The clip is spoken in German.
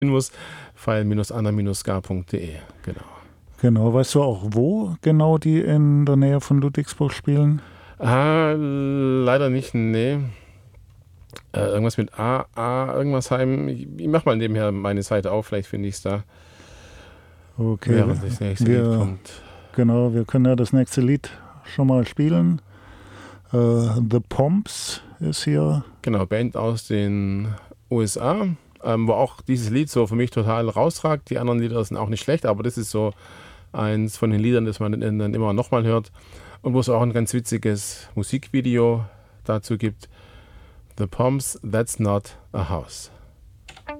muss, file-ana-ska.de, genau. Genau, weißt du auch, wo genau die in der Nähe von Ludwigsburg spielen? Leider nicht, nee. Irgendwas mit irgendwas heim. Ich mach mal nebenher meine Seite auf, vielleicht finde ich es da, Okay, während das nächste Lied kommt. genau, wir können ja das nächste Lied schon mal spielen. The Pomps ist hier. Genau, Band aus den USA, wo auch dieses Lied so für mich total rausragt. Die anderen Lieder sind auch nicht schlecht, aber das ist so eins von den Liedern, das man dann immer nochmal hört und wo es auch ein ganz witziges Musikvideo dazu gibt. The Pomps, That's Not a House.